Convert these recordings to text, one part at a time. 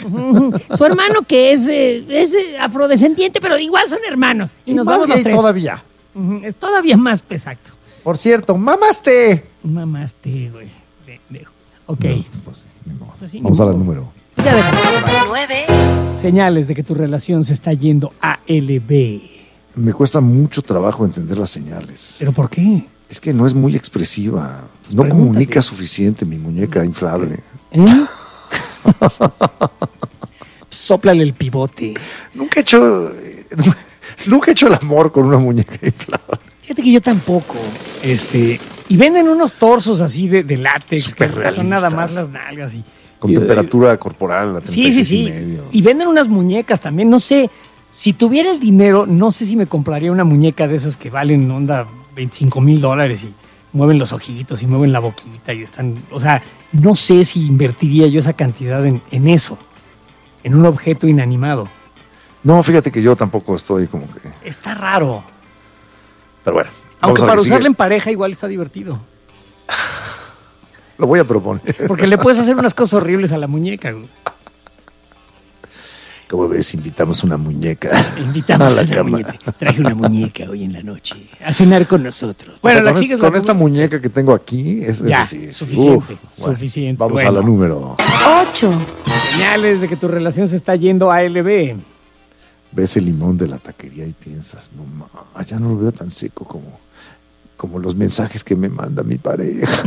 Su hermano que es afrodescendiente, pero igual son hermanos. Y nos más vamos los gay tres. todavía. Es todavía más exacto. Por cierto, mamaste. Mamaste, güey. Ok. No, pues, no. Pues sí, Vamos ni al modo. número. Ya déjalo que se vaya. 9. Señales de que tu relación se está yendo a LB. Me cuesta mucho trabajo entender las señales. ¿Pero por qué? Es que no es muy expresiva. No pregúntale. comunica suficiente mi muñeca inflable. ¿Eh? Sóplale el pivote. Nunca he hecho el amor con una muñeca inflable. Fíjate que yo tampoco. Y venden unos torsos así de látex. Súper que son nada realistas. más las nalgas. Con temperatura corporal a 36 y medio. Y venden unas muñecas también. No sé, si tuviera el dinero, no sé si me compraría una muñeca de esas que valen, onda, $25,000 y mueven los ojitos y mueven la boquita y están... O sea, no sé si invertiría yo esa cantidad en eso, en un objeto inanimado. No, fíjate que yo tampoco estoy como que... Está raro. Pero bueno. Aunque vamos a para lo que usarla sigue. en pareja igual está divertido. Lo voy a proponer. Porque le puedes hacer unas cosas horribles a la muñeca, güey. Como ves, invitamos una muñeca Invitamos a a la una cama. muñeca. Traje una muñeca hoy en la noche a cenar con nosotros. Bueno, O sea, la con, sigues con la esta muñeca que tengo aquí, Ya, sí, suficiente, bueno, suficiente. vamos Bueno. a la número. 8. Señales de que tu relación se está yendo a LB. Ves el limón de la taquería y piensas, no ma, ya no lo veo tan seco como los mensajes que me manda mi pareja.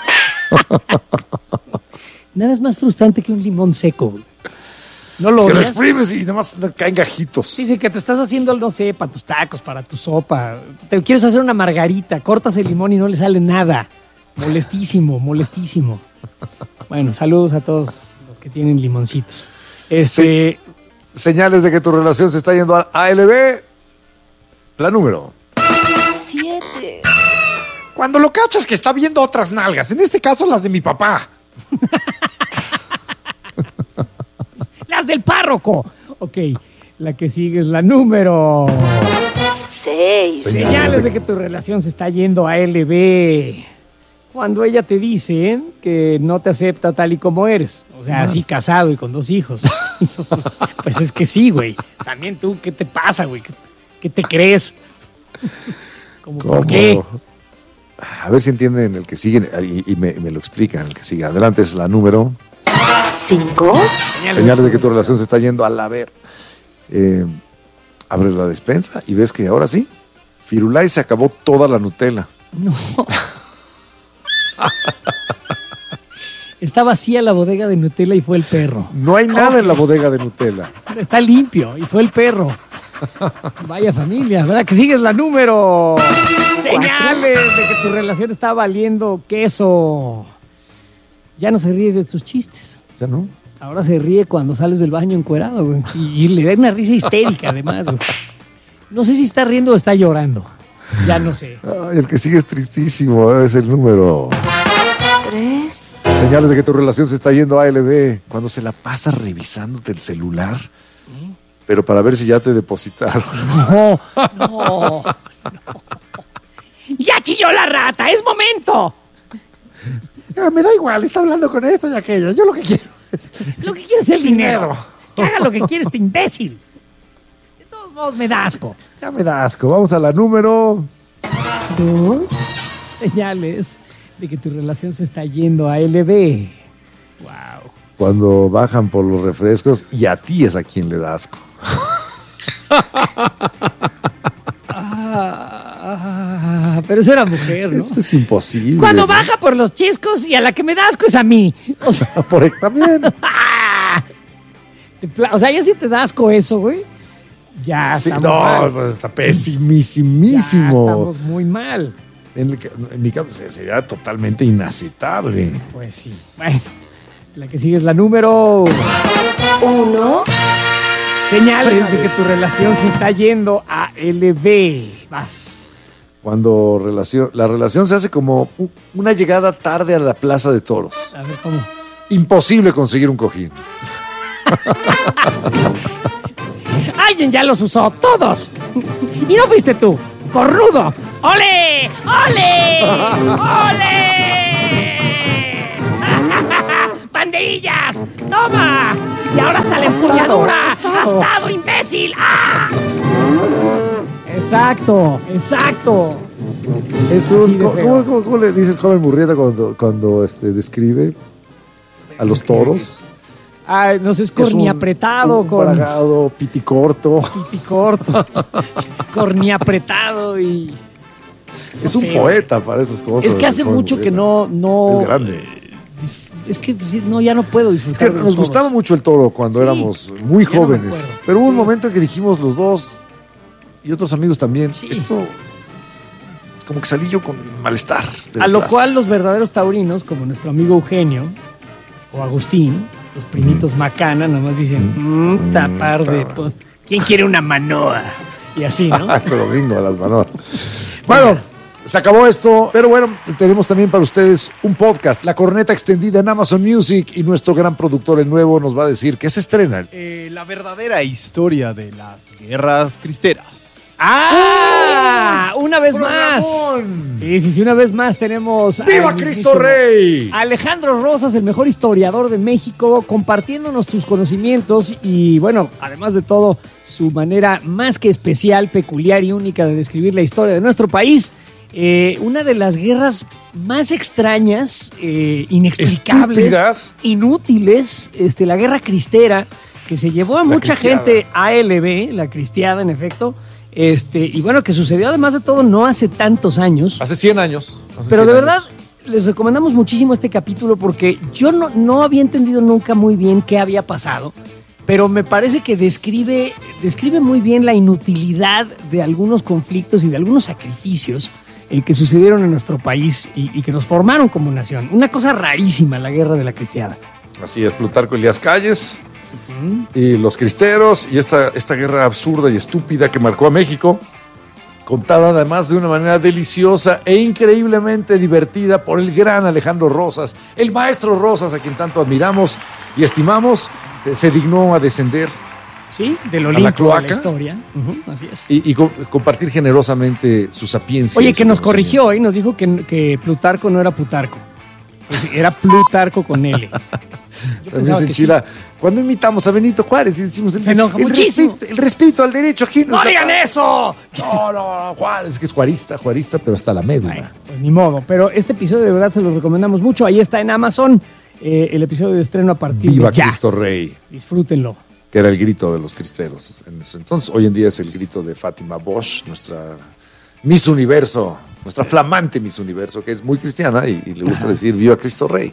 Nada es más frustrante que un limón seco, güey. ¿No lo Que lo odias? exprimes y nada más caen gajitos. Dice que te estás haciendo, no sé, para tus tacos, para tu sopa. Te quieres hacer una margarita, cortas el limón y no le sale nada. Molestísimo, molestísimo. Bueno, saludos a todos los que tienen limoncitos. Sí. Señales de que tu relación se está yendo a ALB. La número. 7. Cuando lo cachas que está viendo otras nalgas, en este caso las de mi papá. ¡Las del párroco! Ok, la que sigue es la número... 6. Señales de que tu relación se está yendo a LB. Cuando ella te dice que no te acepta tal y como eres. O sea, así casado y con 2 hijos. Pues es que sí, güey. También tú, ¿qué te pasa, güey? ¿Qué te crees? ¿Cómo? ¿Por qué? A ver si entienden el que sigue y me lo explican el que sigue. Adelante es la número. 5. Señales de que tu relación se está yendo a la ver. Abres la despensa y ves que ahora sí, Firulais se acabó toda la Nutella. No. Está vacía la bodega de Nutella y fue el perro. No hay nada en la bodega de Nutella. Está limpio y fue el perro. Vaya familia, ¿verdad? Que sigues la número. Señales de que tu relación está valiendo queso. Ya no se ríe de tus chistes. ¿Ya no? Ahora se ríe cuando sales del baño encuerado, güey. Y le da una risa histérica, además, güey. No sé si está riendo o está llorando. Ya no sé. Ay, el que sigue es tristísimo, es el número. 3. Señales de que tu relación se está yendo a ALB. Cuando se la pasa revisándote el celular, pero para ver si ya te depositaron. No. ¡Ya chilló la rata! ¡Es momento! Me da igual, está hablando con esto y aquello. Yo lo que quiero es... Lo que quieres es el dinero. Que haga lo que quieres, este imbécil. De todos modos, me da asco. Ya me da asco. Vamos a la número. 2. Señales de que tu relación se está yendo a LB. Wow. Cuando bajan por los refrescos y a ti es a quien le da asco. Pero esa era mujer, ¿no? Eso es imposible. Cuando ¿no? baja por los chiscos y a la que me da asco es a mí. O sea, También. o sea, ya si te da asco eso, güey. Ya Sí, estamos no, mal. pues está Ya pesimísimo. estamos muy mal. En mi caso sería totalmente inaceptable. Pues sí. Bueno, la que sigue es la número... 1. Señales de que tu relación se está yendo a LB. Vas. Cuando la relación se hace como una llegada tarde a la plaza de toros. A ver cómo. Imposible conseguir un cojín. Alguien ya los usó, todos. Y no fuiste tú, cornudo. ¡Ole! ¡Ole! ¡Ole! ¡Banderillas! ¡Toma! Y ahora hasta empuñadura! ¡Gastado, imbécil! ¡Ah! Exacto. Es Así de feo. ¿Cómo le dice el joven Murrieta cuando describe a los toros? Nos es corniapretado, un bragado, piticorto. piticorto, corniapretado y... Es no un sé. poeta para esas cosas. Es que hace el joven mucho que Murrieta. no... Es grande. Es que pues, no, ya no puedo Es disfrutar que de los nos toros. gustaba mucho el toro cuando Sí. éramos muy Ya no me jóvenes. acuerdo. Pero hubo un Sí. momento en que dijimos los dos y otros amigos también, Sí. esto como que salí yo con malestar. de A lo detrás. cual los verdaderos taurinos, como nuestro amigo Eugenio o Agustín, los primitos Macana, nomás dicen, tapar de... ¿Quién quiere una manoa? Y así, ¿no? Pero bingo a las manos. Bueno, se acabó esto, pero bueno, tenemos también para ustedes un podcast, La Corneta Extendida en Amazon Music, y nuestro gran productor, el nuevo, nos va a decir que se estrenan. La verdadera historia de las guerras cristeras. ¡Ah! ¡Una vez más! ¡Programón! Sí, una vez más tenemos... ¡Viva al Cristo mismísimo Rey! Alejandro Rosas, el mejor historiador de México, compartiéndonos sus conocimientos y, bueno, además de todo, su manera más que especial, peculiar y única de describir la historia de nuestro país. Una de las guerras más extrañas, inexplicables, Estúpidas. inútiles, la guerra cristera, que se llevó a mucha cristiada. gente a ALB, la cristiada, en efecto. Y bueno, que sucedió además de todo no hace tantos años. Hace 100 años. Pero de verdad, les recomendamos muchísimo este capítulo porque yo no había entendido nunca muy bien qué había pasado, pero me parece que describe muy bien la inutilidad de algunos conflictos y de algunos sacrificios que sucedieron en nuestro país y que nos formaron como nación. Una cosa rarísima, la guerra de la cristiada. Así es, Plutarco Elías Calles y los cristeros y esta guerra absurda y estúpida que marcó a México, contada además de una manera deliciosa e increíblemente divertida por el gran Alejandro Rosas, el maestro Rosas, a quien tanto admiramos y estimamos. Se dignó a descender ¿Sí? Del la Olimpo de cloaca. la historia. Así es. y compartir generosamente su sapiencia. Oye, y que su nos conocimiento. corrigió y nos dijo que Plutarco no era Plutarco. Pues era Plutarco con L. Yo También pensaba se que sí. enchila. Cuando imitamos a Benito Juárez y decimos Se enoja muchísimo. el respeto al derecho ajeno. ¡No digan eso! No, Juárez, que es juarista, pero hasta la médula. Bueno, pues ni modo. Pero este episodio de verdad se lo recomendamos mucho. Ahí está en Amazon. El episodio de estreno a partir Viva de ya. Cristo Rey, Disfrútenlo. que era el grito de los cristeros en ese entonces. Hoy en día es el grito de Fátima Bosch, nuestra Miss Universo, nuestra flamante Miss Universo, que es muy cristiana y le gusta decir Viva Cristo Rey.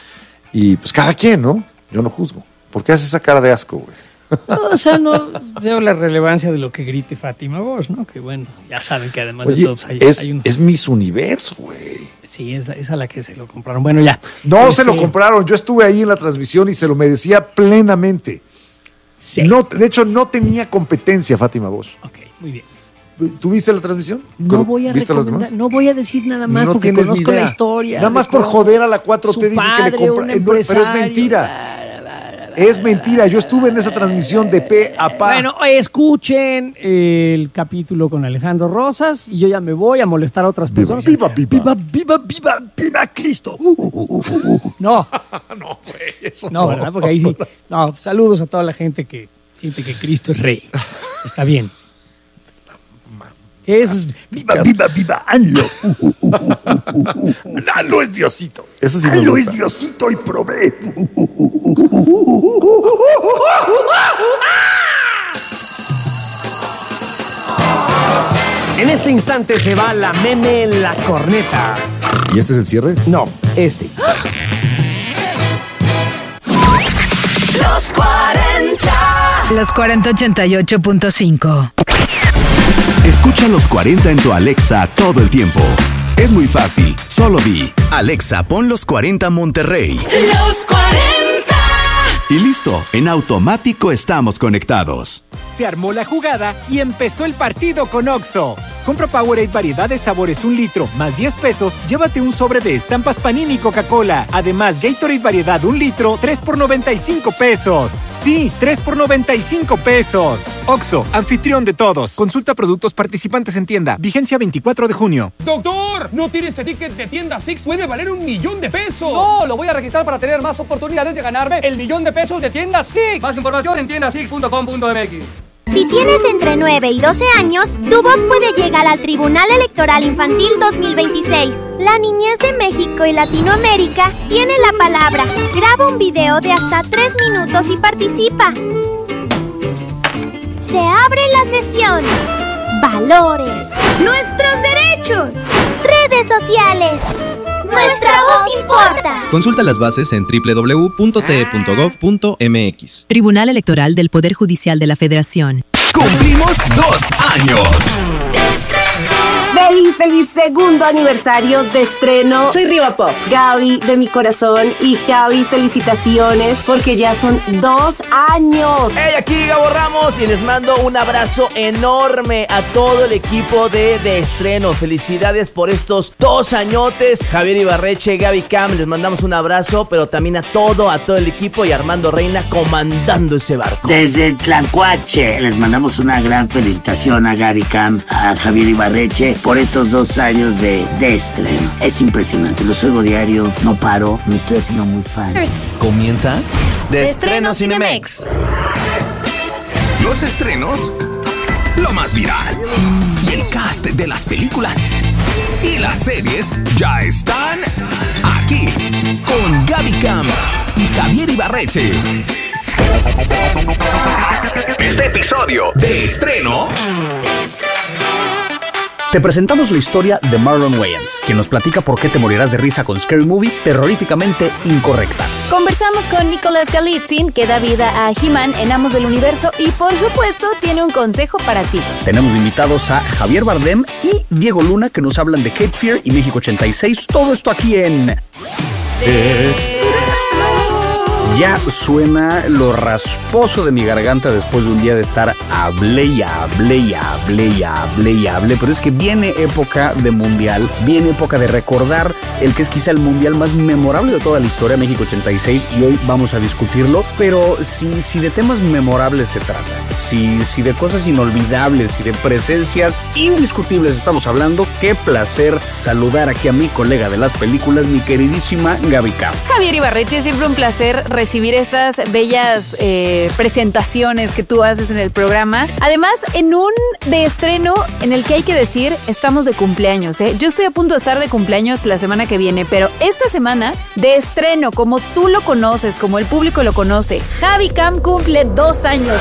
Y pues cada quien, ¿no? Yo no juzgo. ¿Por qué hace esa cara de asco, güey? No, o sea, no veo la relevancia de lo que grite Fátima Bosch, ¿no? Que bueno, ya saben que además de Oye, todo, pues, hay unos... es Miss Universo, güey. Sí, es a la que se lo compraron. Bueno, ya. No se lo Este, compraron. Yo estuve ahí en la transmisión y se lo merecía plenamente. Sí. No, de hecho, no tenía competencia Fátima Bosch. Ok, muy bien. ¿Tú viste la transmisión? No voy a ¿Viste las recomendar, demás? no voy a decir nada más No porque tienes conozco ni idea. la historia. Nada más de por cómo joder a la 4T su dices que le padre, compra. un Pero es empresario, mentira. Es mentira. Yo estuve en esa transmisión de pe a pa. Bueno, escuchen el capítulo con Alejandro Rosas y yo ya me voy a molestar a otras personas. viva, viva. ¡Viva Cristo! No, No, güey, eso no, ¿verdad? Porque ahí sí. No, saludos a toda la gente que siente que Cristo es rey. Está bien. Es viva, hazlo. Lalo es Diosito. Eso sí me Hazlo gusta. es Diosito y provee. En este instante se va la meme en la corneta. ¿Y este es el cierre? No, este. Los 40. Los 4088.5. Escucha los 40 en tu Alexa todo el tiempo. Es muy fácil, solo di Alexa, pon los 40 Monterrey. Los 40. Y listo, en automático estamos conectados. Se armó la jugada y empezó el partido con Oxxo. Compra Powerade variedad de sabores 1 litro más 10 pesos, llévate un sobre de estampas Panini Coca-Cola. Además, Gatorade variedad 1 litro, 3 por 95 pesos. Sí, 3 por 95 pesos. Oxxo, anfitrión de todos. Consulta productos participantes en tienda. Vigencia 24 de junio. ¡Doctor! ¿No tiene ese ticket de tienda Six? ¡Puede valer $1,000,000! No, lo voy a registrar para tener más oportunidades de ganarme el $1,000,000 de tienda Six. Más información en tiendasix.com.mx. Si tienes entre 9 y 12 años, tu voz puede llegar al Tribunal Electoral Infantil 2026. La niñez de México y Latinoamérica tiene la palabra. Graba un video de hasta 3 minutos y participa. Se abre la sesión. Valores. Nuestros derechos. Redes sociales. Nuestra voz importa. Consulta las bases en www.te.gov.mx. Tribunal Electoral del Poder Judicial de la Federación. Cumplimos 2 años. ¡Feliz segundo aniversario de estreno! Soy Riva Pop, Gaby de mi corazón. Y Gaby, felicitaciones porque ya son 2 años. Hey, aquí Gabo Ramos y les mando un abrazo enorme a todo el equipo de Estreno. Felicidades por estos 2 añotes. Javier Ibarreche, Gaby Cam, les mandamos un abrazo, pero también a todo el equipo y Armando Reina comandando ese barco. Desde Tlacuache les mandamos una gran felicitación a Gaby Cam, a Javier Ibarreche por estos 2 años de estreno. Es impresionante, los oigo diario, no paro, me estoy haciendo muy fan. Comienza De Estreno Cinemex. Los estrenos, lo más viral y el cast de las películas y las series ya están aquí con Gaby Cam y Javier Ibarreche. Este episodio de Estreno. Te presentamos la historia de Marlon Wayans, quien nos platica por qué te morirás de risa con Scary Movie terroríficamente incorrecta. Conversamos con Nicholas Galitzin, que da vida a He-Man en Amos del Universo y, por supuesto, tiene un consejo para ti. Tenemos invitados a Javier Bardem y Diego Luna, que nos hablan de Cape Fear y México 86. Todo esto aquí en... Ya suena lo rasposo de mi garganta después de un día de estar hablé, pero es que viene época de mundial, viene época de recordar el que es quizá el mundial más memorable de toda la historia, México 86, y hoy vamos a discutirlo, pero si de temas memorables se trata, si de cosas inolvidables y de presencias indiscutibles estamos hablando, qué placer saludar aquí a mi colega de las películas, mi queridísima Gaby Cam. Javier Ibarreche, siempre un placer recibir estas bellas presentaciones que tú haces en el programa. Además, en un de estreno en el que hay que decir, estamos de cumpleaños, ¿eh? Yo estoy a punto de estar de cumpleaños la semana que viene, pero esta semana de estreno, como tú lo conoces, como el público lo conoce, Javi Cam cumple 2 años.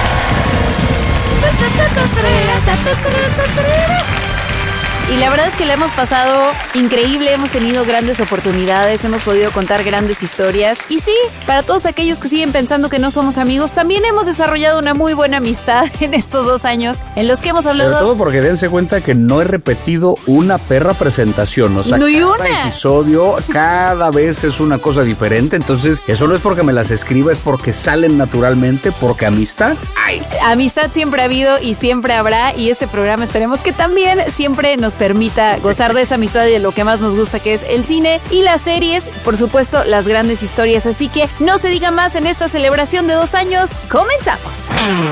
Y la verdad es que la hemos pasado increíble, hemos tenido grandes oportunidades, hemos podido contar grandes historias. Y sí, para todos aquellos que siguen pensando que no somos amigos, también hemos desarrollado una muy buena amistad en estos 2 años en los que hemos hablado... Sobre todo porque dense cuenta que no he repetido una perra presentación, o sea, no, cada episodio cada vez es una cosa diferente, entonces eso no es porque me las escriba, es porque salen naturalmente, porque amistad hay. Amistad siempre ha habido y siempre habrá, y este programa esperemos que también siempre nos permita gozar de esa amistad y de lo que más nos gusta, que es el cine y las series, por supuesto las grandes historias, así que no se diga más en esta celebración de 2 años. ¡Comenzamos!